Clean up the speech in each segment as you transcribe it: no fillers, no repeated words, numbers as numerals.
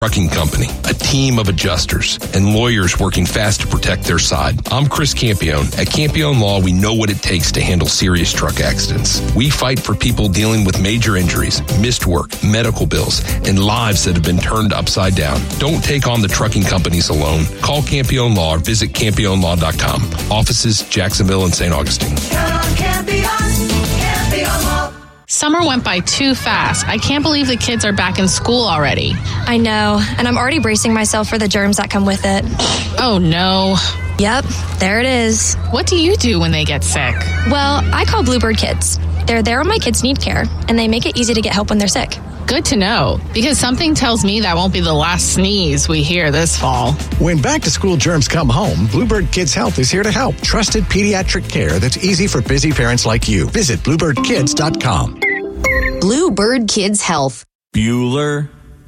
Trucking Company, a team of adjusters and lawyers working fast to protect their side. I'm Chris Campione. At Campione Law, we know what it takes to handle serious truck accidents. We fight for people dealing with major injuries, missed work, medical bills, and lives that have been turned upside down. Don't take on the trucking companies alone. Call Campione Law or visit CampioneLaw.com. Offices, Jacksonville and St. Augustine. Campione Law. Summer went by too fast. I can't believe the kids are back in school already. I know, and I'm already bracing myself for the germs that come with it. Oh, no. Yep, there it is. What do you do when they get sick? Well, I call Bluebird Kids. They're there when my kids need care, and they make it easy to get help when they're sick. Good to know, because something tells me that won't be the last sneeze we hear this fall. When back-to-school germs come home, Bluebird Kids Health is here to help. Trusted pediatric care that's easy for busy parents like you. Visit BluebirdKids.com. Bluebird Kids Health. Bueller,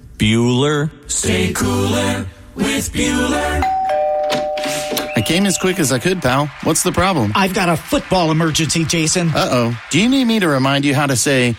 stay cooler with Bueller. I came as quick as I could, pal. What's the problem? I've got a football emergency, Jason. Uh-oh. Do you need me to remind you how to say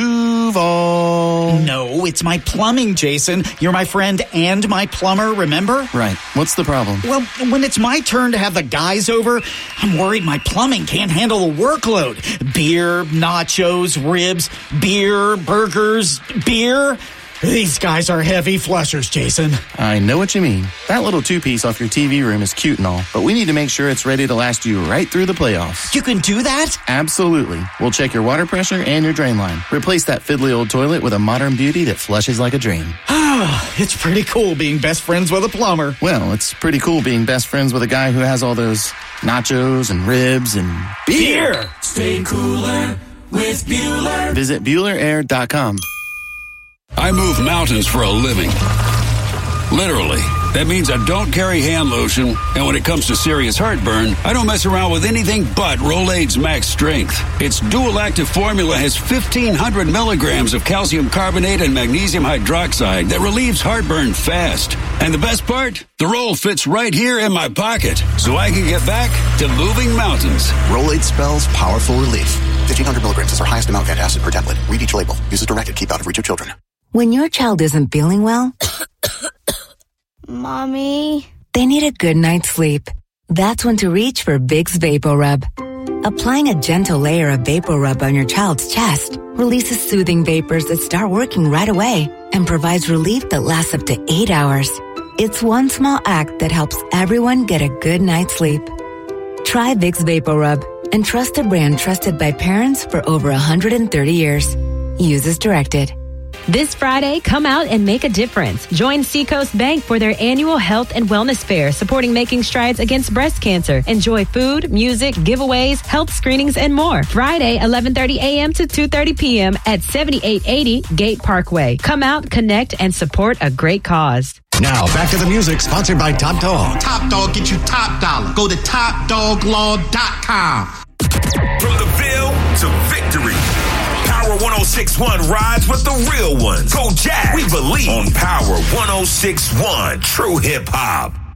Duval? No, it's my plumbing, Jason. You're my friend and my plumber, remember? Right. What's the problem? Well, when it's my turn to have the guys over, I'm worried my plumbing can't handle the workload. Beer, nachos, ribs, beer, burgers, beer. These guys are heavy flushers, Jason. I know what you mean. That little two-piece off your TV room is cute and all, but we need to make sure it's ready to last you right through the playoffs. You can do that? Absolutely. We'll check your water pressure and your drain line. Replace that fiddly old toilet with a modern beauty that flushes like a dream. It's pretty cool being best friends with a plumber. Well, it's pretty cool being best friends with a guy who has all those nachos and ribs and beer. Stay cooler with Bueller. Visit BuellerAir.com. I move mountains for a living. Literally. That means I don't carry hand lotion, and when it comes to serious heartburn, I don't mess around with anything but Rolaids Max Strength. Its dual-active formula has 1,500 milligrams of calcium carbonate and magnesium hydroxide that relieves heartburn fast. And the best part? The roll fits right here in my pocket, so I can get back to moving mountains. Rolaids spells powerful relief. 1,500 milligrams is our highest amount of antacid per tablet. Read each label. Use as directed. Keep out of reach of children. When your child isn't feeling well, Mommy, they need a good night's sleep. That's when to reach for Vicks VapoRub. Applying a gentle layer of VapoRub on your child's chest releases soothing vapors that start working right away and provides relief that lasts up to 8 hours. It's one small act that helps everyone get a good night's sleep. Try Vicks VapoRub and trust a brand trusted by parents for over 130 years. Use as directed. This Friday, come out and make a difference. Join Seacoast Bank for their annual health and wellness fair, supporting Making Strides Against Breast Cancer. Enjoy food, music, giveaways, health screenings, and more. Friday, 11:30 a.m. to 2:30 p.m. at 7880 Gate Parkway. Come out, connect, and support a great cause. Now, back to the music, sponsored by Top Dog. Top Dog, get you top dollar. Go to TopDogLaw.com. From the Ville to victory. Power 106.1 rides with the real ones. Go Jazz. We believe on Power 106.1 True Hip Hop.